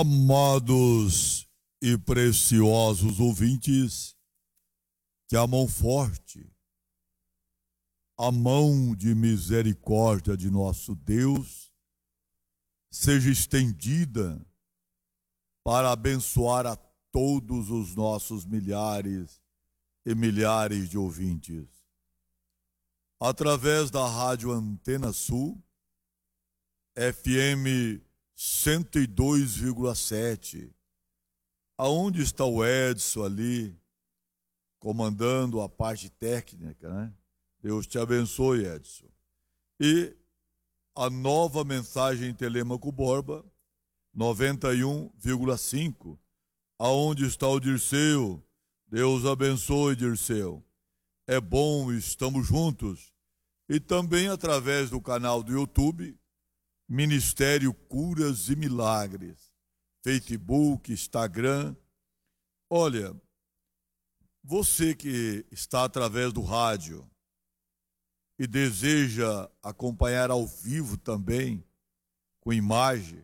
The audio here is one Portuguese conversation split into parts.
Amados e preciosos ouvintes, que a mão forte, a mão de misericórdia de nosso Deus, seja estendida para abençoar a todos os nossos milhares e milhares de ouvintes. Através da Rádio Antena Sul, FM 102,7, aonde está o Edson ali, comandando a parte técnica, né? Deus te abençoe, Edson. E a nova mensagem Telêmaco Borba, 91,5, aonde está o Dirceu. Deus abençoe, Dirceu. É bom, estamos juntos. E também através do canal do YouTube, Ministério Curas e Milagres, Facebook, Instagram. Olha, você que está através do rádio e deseja acompanhar ao vivo também, com imagem,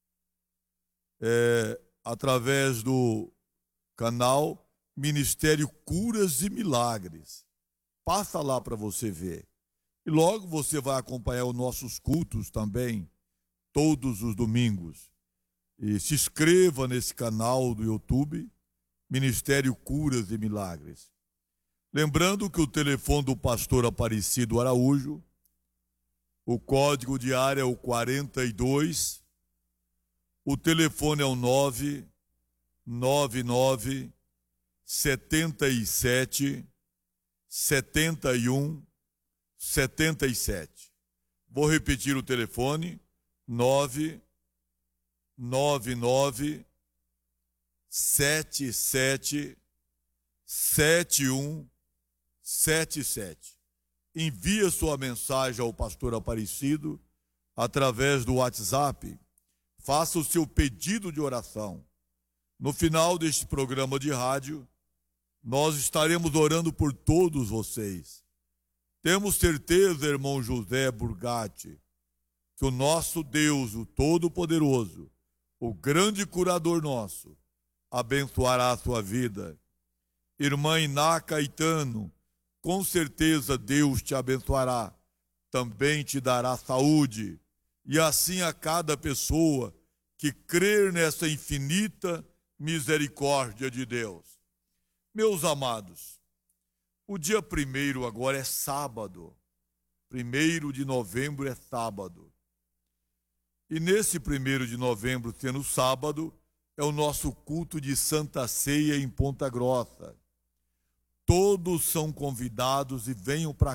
através do canal Ministério Curas e Milagres. Passa lá para você ver. E logo você vai acompanhar os nossos cultos também, todos os domingos. E se inscreva nesse canal do YouTube, Ministério Curas e Milagres. Lembrando que o telefone do pastor Aparecido Araújo, o código de área é o 42, o telefone é o 999 77 71 77. Vou repetir o telefone: 999 77 71 77. Envie sua mensagem ao pastor Aparecido através do WhatsApp. Faça o seu pedido de oração. No final deste programa de rádio, nós estaremos orando por todos vocês. Temos certeza, irmão José Burgatti, que o nosso Deus, o Todo-Poderoso, o grande curador nosso, abençoará a sua vida. Irmã Iná Caetano, com certeza Deus te abençoará, também te dará saúde, e assim a cada pessoa que crer nessa infinita misericórdia de Deus. Meus amados, o dia 1º agora é sábado. 1º de novembro é sábado. E nesse 1º de novembro, sendo sábado, é o nosso culto de Santa Ceia em Ponta Grossa. Todos são convidados e venham para